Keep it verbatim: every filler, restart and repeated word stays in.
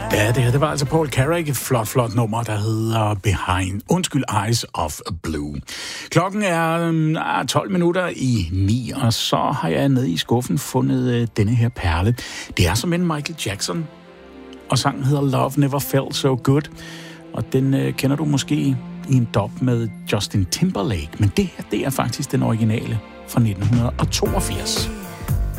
Ja, det her, det var altså Paul Carrack, et flot, flot nummer, der hedder Behind, undskyld, Eyes of Blue. Klokken er øh, tolv minutter i ni, og så har jeg nede i skuffen fundet øh, denne her perle. Det er som en Michael Jackson, og sangen hedder Love Never Felt So Good, og den øh, kender du måske i en dub med Justin Timberlake, men det her, det er faktisk den originale fra nitten toogfirs.